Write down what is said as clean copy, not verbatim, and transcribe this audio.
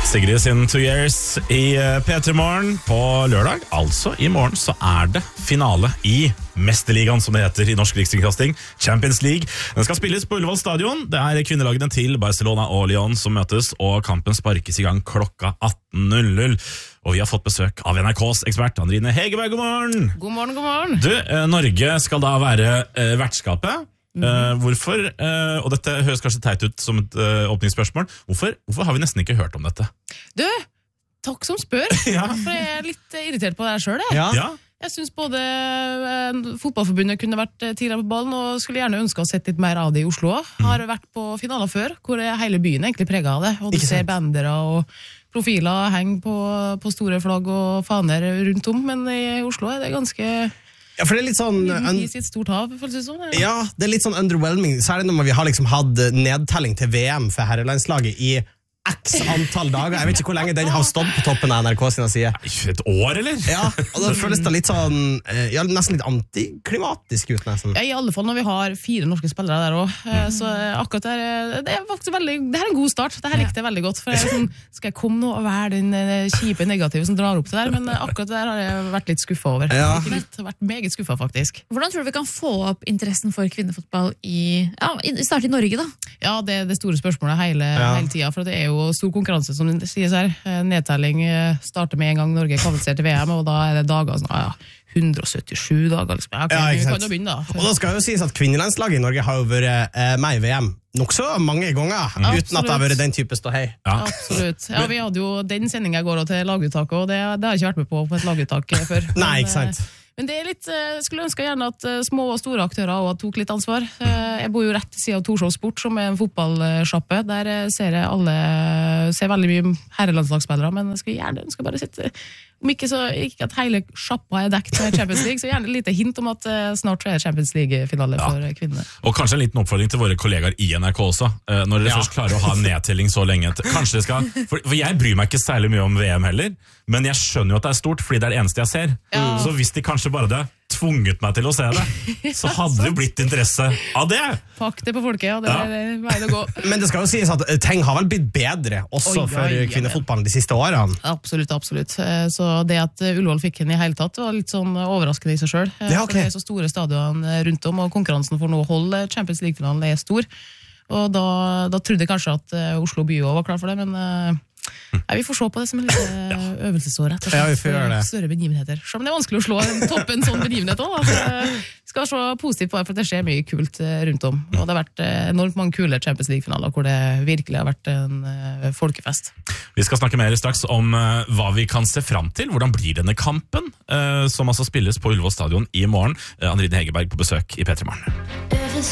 Sigrid sin 2 Years i P3 Morgen på lørdag. Altså i morgen så det finale i Mesterligaen, som det heter i norsk rikskringkasting, Champions League. Den skal spilles på Ullevål stadion. Det kvinnelagene til Barcelona og Lyon som møtes, og kampen sparkes i gang klokka 18.00. Og vi har fått besøk av NRKs ekspert Andrine Hegerberg. God morgen! God morgen, god morgen. Du, Norge skal da være vertskapet. Hvorfor, og dette høres kanskje teit ut som et åpningsspørsmål, hvorfor har vi nesten ikke hørt om dette? Du, takk som spør, Ja. for jeg litt irritert på det her selv. Ja. Jeg synes både fotballforbundet kunne vært tidligere på ballen, og skulle gjerne ønske å sett litt mer av det i Oslo. Har vært på finaler før, hvor hele byen egentlig preget av det, og du ser bandere og profiler henger på store flagg og faner rundt om, men i Oslo det ganske... Ja, for det litt sånn I sitt stort hav, føles det sånn. Ja, det litt sånn underwhelming. Særlig når vi har liksom hatt nedtelling til VM for herrelandslaget i X antall dager. Jeg vet ikke hvor lenge den har stått på toppen av NRK sine sider. Et år, eller? Ja, og da føles det litt sånn nesten litt antiklimatisk ut, nesten. Ja, i alle fall når vi har 4 norske spillere der også. Så akkurat det faktisk veldig... Det her en god start. Det her likte jeg veldig godt. For sånn, skal jeg komme nå og være den kjipe negative som drar opp det der? Men akkurat det der har jeg vært litt skuffet over. Ja. Ikke litt, jeg har vært meget skuffet, faktisk. Hvordan tror du vi kan få opp interessen for kvinnefotball start i Norge, da? Ja, det det store spørsmålet hele tiden, for det jo stor konkurranse, som det sies her. Nedtelling starter med en gang Norge kvalifiserer til VM, og da det dager sånn, 177 dager, liksom. Ja, okay, vi kan jo begynne da. Og da skal jo sies at kvinnelandslaget i Norge har jo vært med i VM nok så mange ganger, uten at det har vært den type ståhei. Ja. Absolutt. Ja, vi hadde jo den sendingen går til laguttaket, og det har jeg ikke vært med på et laguttak før. Nei, ikke sant. Men det litt, jeg skulle ønske gjerne at små og store aktører også tok litt ansvar. Jeg bor jo rett til siden av Torshov Sport, som en fotballsjappe. Der ser veldig mye herrelandslagsspillere, men jeg skulle gjerne ønske bare sitte... Om ikke at hele sjappa dekt med Champions League, så gjerne et lite hint om at snart det Champions League-finale for kvinner. Og kanskje en liten oppfordring til våre kollegaer i NRK også, når dere først klarer å ha nedtelling så lenge. Kanskje det skal, for jeg bryr meg ikke særlig mye om VM heller, men jeg skjønner jo at det stort, fordi det det eneste jeg ser. Så hvis de kanskje bare hadde tvunget meg til å se det, så hadde det jo blitt interesse av det. Pakk det på folket, ja, det veien å gå. Men det skal jo sies at ting har vel blitt bedre også for kvinnefotballen de siste årene. Absolutt, absolutt. Så det at Ullevål fikk henne i hele tatt var litt sånn overraskende i seg selv. Ja, okay. For det så store stadion rundt om, og konkurransen for nå å holde Champions League-finalen stor. Og da trodde jeg kanskje at Oslo by var klar for det, men vi får se på det som en liten øvelsesår rett og slett, vi får gjøre det. Større begivenheter. Selv om det vanskelig å slå toppen sånn begivenhet også. Vi skal se positivt på det, for det skjer mye kult rundt om. Og det har vært enormt mange kule Champions League-finaler, hvor det virkelig har vært en folkefest. Vi skal snakke mer straks om hva vi kan se fram til. Hvordan blir denne kampen, som altså spilles på Ullevål stadion i morgen? Andrine Hegerberg på besøk i P3 Morgen.